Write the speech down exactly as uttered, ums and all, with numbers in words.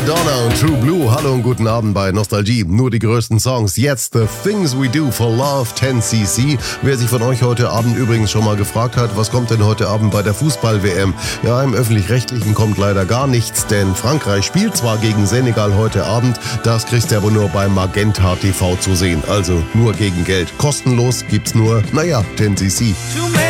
Donna und True Blue, hallo und guten Abend bei Nostalgie. Nur die größten Songs. Jetzt The Things We Do for Love, ten C C. Wer sich von euch heute Abend übrigens schon mal gefragt hat, was kommt denn heute Abend bei der Fußball-W M? Ja, im Öffentlich-Rechtlichen kommt leider gar nichts, denn Frankreich spielt zwar gegen Senegal heute Abend, das kriegst du aber nur bei Magenta T V zu sehen. Also nur gegen Geld. Kostenlos gibt's nur, naja, ten C C.